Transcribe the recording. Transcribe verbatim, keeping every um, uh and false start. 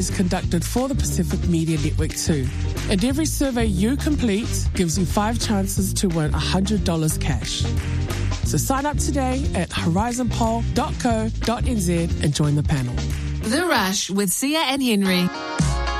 is conducted for the Pacific Media Network too. And every survey you complete gives you five chances to win one hundred dollars cash. So sign up today at horizon poll dot co dot n z and join the panel. The Rush with Sia and Henry.